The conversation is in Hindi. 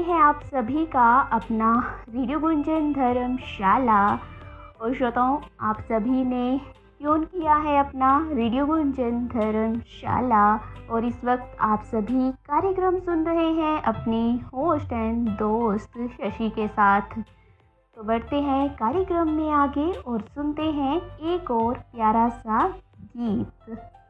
हैं आप सभी का अपना रेडियो गुंजन धर्मशाला। और श्रोताओं, आप सभी ने ट्यून किया है अपना रेडियो गुंजन धर्मशाला और इस वक्त आप सभी कार्यक्रम सुन रहे हैं अपनी होस्ट एंड दोस्त शशि के साथ। तो बढ़ते हैं कार्यक्रम में आगे और सुनते हैं एक और प्यारा सा गीत।